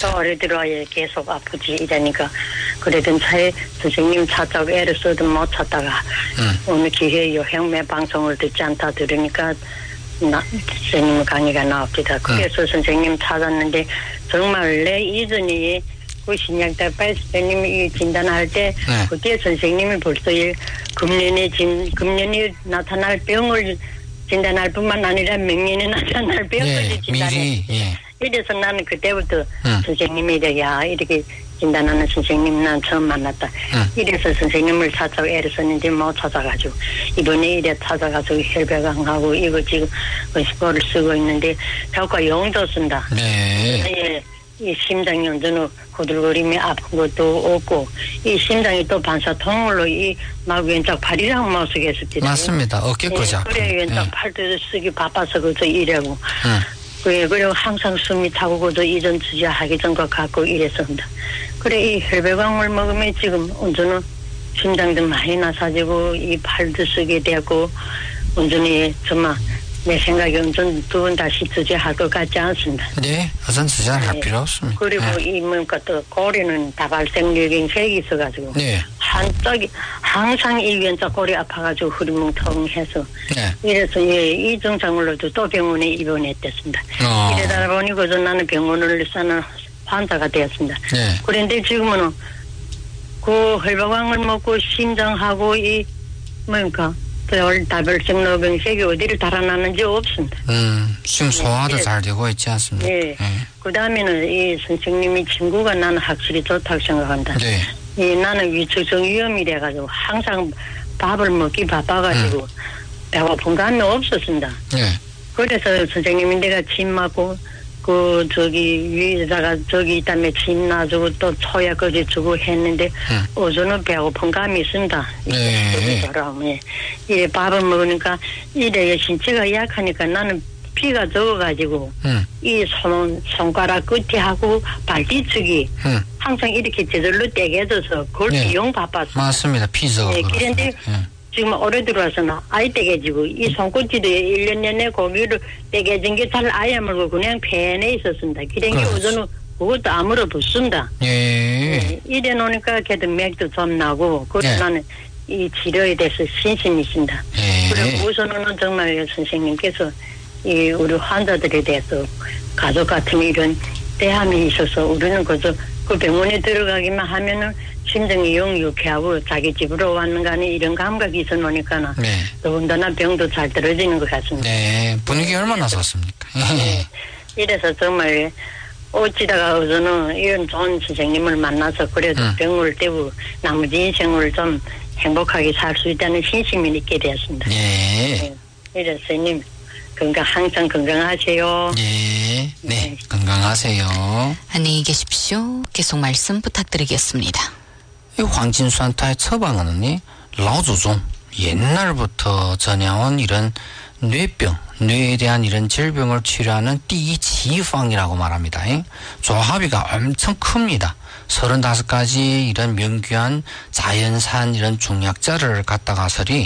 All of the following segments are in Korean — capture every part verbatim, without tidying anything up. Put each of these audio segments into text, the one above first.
또 오래 들어야 계속 아프지 이러니까 그래도 차에 선생님 찾자고 애를 써도 못 찾다가 음. 오늘 기회에 요행매 방송을 듣지 않다 들으니까 나, 선생님 강의가 나옵니다. 그래서 음. 선생님 찾았는데 정말 내 이전에 그 신약대 선생님이 진단할 때 네. 그때 선생님이 벌써 금년에 진 금년에 나타날 병을 진단할 뿐만 아니라明년에 나타날 병을 예, 진단했어요. 예. 이래서 나는 그때부터 음. 선생님에 대해 이렇게 진단하는 선생님 난 처음 만났다. 음. 이래서 선생님을 찾아서 애를 썼는데 못 찾아가지고 이번에 이래 찾아가지고 혈배강하고 이거 지금 의식보를 쓰고 있는데 효과 영도 쓴다. 네. 예. 이 심장이 언제는 고들거림이 아픈 것도 없고 이 심장이 또 반사통으로 이 막 왼쪽 팔이랑 못 쓰겠습니다. 맞습니다. 어깨까지 아픈. 그래 왼쪽 예. 팔도 쓰기 바빠서 그저 이래고. 음. 그래 그리고 항상 숨이 타고 그저 이전 주저하기 전과 갖고 이랬습니다. 그래 이 혈배광을 먹으면 지금 언제는 심장도 많이 나사지고 이 팔도 쓰게 되고 온전히 정말 내 생각에 온전 두 번 다시 주저할 것 같지 않습니다. 네, 우선 주저할 네. 필요 없습니다. 그리고 네. 이 뭔가 또 고리는 다발性뇌경색이 있어가지고 네. 한쪽이 항상 이 왼쪽 고리 아파가지고 흐리멍텅해서 네. 이래서 예, 이 증상으로도 또 병원에 입원했댔습니다. 어. 이러다 보니 그저 나는 병원을 사는 환자가 되었습니다. 네. 그런데 지금은 그 혈배광을 먹고 심장하고 이 뭔가 다발성 뇌경색이 어디를 달아나는지 없습니다. 음, 지금 소화도 네. 잘 되고 있지 않습니까? 네. 네. 그 다음에는 이 선생님이 친구가 나는 확실히 좋다고 생각한다. 네. 이 나는 위축성 위험이 돼가지고 항상 밥을 먹기 바빠가지고 음. 배고픈 감이 없었습니다. 네. 그래서 선생님이 내가 침 맞고 그 저기 위에다가 저기 있다며 침 놔주고 또 초약까지 주고 했는데 음. 어제는 배고픈 감이 있습니다. 네. 예. 이래 밥을 먹으니까 이래 신체가 약하니까 나는 피가 적어가지고 음. 이 손, 손가락 끝에 하고 발 뒤쪽이 음. 항상 이렇게 저절로 떼개져서 그걸 네. 영 바빴어. 맞습니다. 피 적어. 네, 그런데 네. 지금 올해 들어와서는 아예 떼개지고 이 손끝지도 일 년 내내 고기를 떼개진 게 잘 아예 말고 그냥 팬에 있었습니다. 그런 게 우선은 그것도 아무로 붙습니다. 예. 네, 이래 놓으니까 걔도 맥도 좀 나고 그래서 네. 나는 이 치료에 대해서 신심이 있습니다. 예. 그리고 우선은 정말 선생님께서 이 우리 환자들에 대해서 가족 같은 이런 대함이 있어서 우리는 그저 그 병원에 들어가기만 하면은 심정이 영 유쾌하고 자기 집으로 왔는 간에 이런 감각이 있어 놓으니까는 네. 더군다나 병도 잘 떨어지는 것 같습니다. 네, 분위기 얼마나 좋습니까? 네. 이래서 정말 어찌다가 어서는 이런 좋은 선생님을 만나서 그래도 음. 병을 떼고 나머지 인생을 좀 행복하게 살 수 있다는 신심이 있게 되었습니다. 네. 네. 이래서 선생님 건강 항상 건강하세요. 네, 네, 네. 건강하세요. 안녕히 계십시오. 계속 말씀 부탁드리겠습니다. 이 황진수한테의 처방은 라오祖宗 옛날부터 전해온 이런 뇌병, 뇌에 대한 이런 질병을 치료하는 띠지방이라고 말합니다. 조합이가 엄청 큽니다. 서른다섯 가지 이런 명귀한 자연산 이런 중약자를 갖다가서리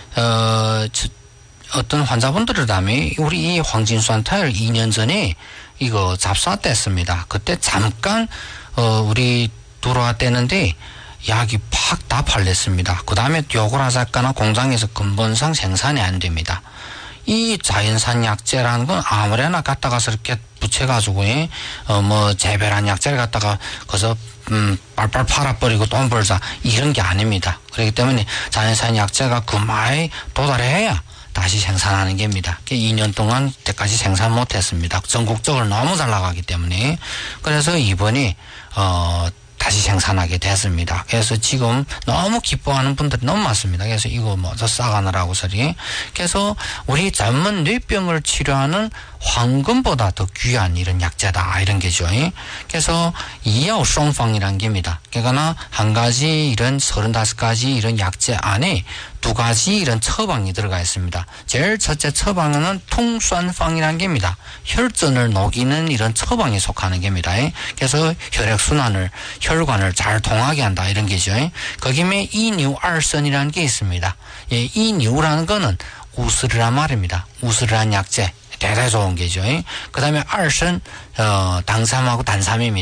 어, 어떤 환자분들이라면 우리 이 황진수한테를 이 년 전에 이거 잡수했댔습니다. 그때 잠깐 어, 우리 들어왔대는데 약이 팍 다 팔렸습니다. 그 다음에 요걸 하자거나 공장에서 근본상 생산이 안 됩니다. 이 자연산 약재라는 건 아무래나 갖다가서 이렇게 붙여가지고, 어, 뭐, 재배란 약재를 갖다가, 거기서, 음, 빨빨 팔아버리고 돈 벌자, 이런 게 아닙니다. 그렇기 때문에 자연산 약재가 금화에 도달해야 다시 생산하는 겁니다. 이 년 동안 때까지 생산 못했습니다. 전국적으로 너무 잘 나가기 때문에. 그래서 이번에, 어, 다시 생산하게 됐습니다. 그래서 지금 너무 기뻐하는 분들이 너무 많습니다. 그래서 이거 뭐저 싸가느라고 소리. 그래서 우리 전문 뇌병을 치료하는 황금보다 더 귀한 이런 약재다 이런 게죠. 그래서 이야오双方이란 게입니다. 그러니까 한 가지 이런 서른다섯 가지 이런 약재 안에 두 가지 이런 처방이 들어가 있습니다. 제일 첫째 처방은 통수안방이라는 게입니다. 혈전을 녹이는 이런 처방에 속하는 게입니다. 그래서 혈액순환을, 혈관을 잘 통하게 한다 이런 게죠. 거기에 이뉴알선이라는 게 있습니다. 예, 이뉴라는 거는 우스르란 말입니다. 우스르란 약재. 대단히 좋은 게죠. 그 다음에 알선, 어, 당삼하고 단삼입니다.